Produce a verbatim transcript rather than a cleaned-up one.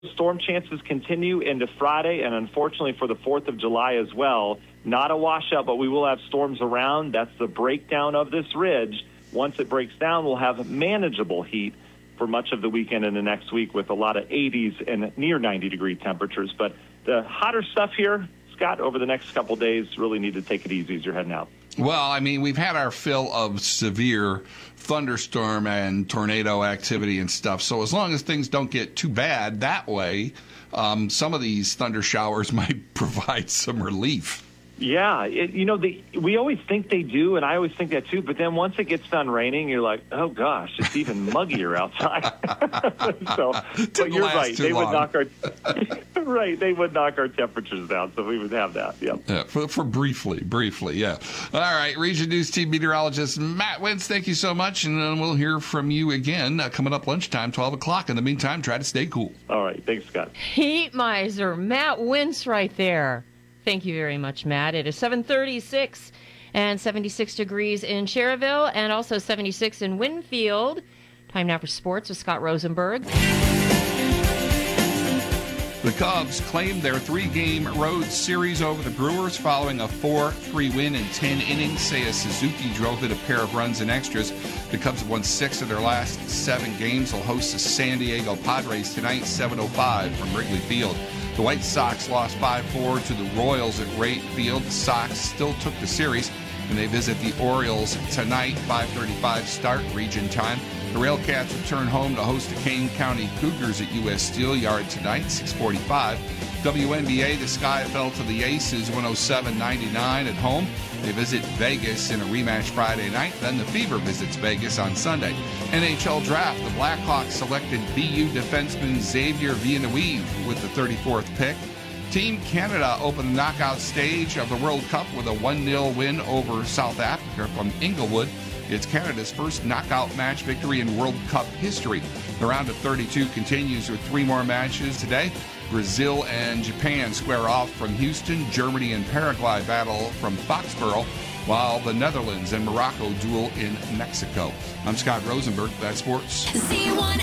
Storm chances continue into Friday, and unfortunately for the fourth of July as well. Not a washout, but we will have storms around. That's the breakdown of this ridge. Once it breaks down, we'll have manageable heat for much of the weekend and the next week with a lot of eighties and near ninety-degree temperatures. But the hotter stuff here, Scott, over the next couple days, really need to take it easy as you're heading out. Well, I mean, we've had our fill of severe thunderstorm and tornado activity and stuff. So as long as things don't get too bad that way, um, some of these thunder showers might provide some relief. Yeah, it, you know, they, we always think they do, and I always think that too, but then once it gets done raining, you're like, oh gosh, it's even muggier outside. so, but you're right, they long. would knock our right, they would knock our temperatures down, so we would have that. Yep. Yeah, for, for briefly, briefly, yeah. All right, Region News Team meteorologist Matt Wentz, thank you so much, and uh, we'll hear from you again uh, coming up lunchtime, twelve o'clock. In the meantime, try to stay cool. All right, thanks, Scott. Heat miser Matt Wentz right there. Thank you very much, Matt. It is seven thirty-six and seventy-six degrees in Cherryville and also seventy-six in Winfield. Time now for sports with Scott Rosenberg. The Cubs claimed their three-game road series over the Brewers following a four three win in ten innings. Seiya Suzuki drove in a pair of runs and extras. The Cubs have won six of their last seven games. They'll host the San Diego Padres tonight, seven oh five from Wrigley Field. The White Sox lost five four to the Royals at Wright Field. The Sox still took the series, and they visit the Orioles tonight, five thirty-five start, region time. The Railcats return home to host the Kane County Cougars at U S Steel Yard tonight, six forty-five. W N B A, the Sky fell to the Aces, one oh seven ninety-nine at home. They visit Vegas in a rematch Friday night. Then the Fever visits Vegas on Sunday. N H L Draft, the Blackhawks selected B U defenseman Xavier Villeneuve with the thirty-fourth pick. Team Canada opened the knockout stage of the World Cup with a one nil win over South Africa from Inglewood. It's Canada's first knockout match victory in World Cup history. The round of thirty-two continues with three more matches today. Brazil and Japan square off from Houston. Germany and Paraguay battle from Foxborough, while the Netherlands and Morocco duel in Mexico. I'm Scott Rosenberg. That's sports.